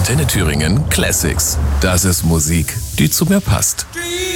Antenne Thüringen Classics. Das ist Musik, die zu mir passt.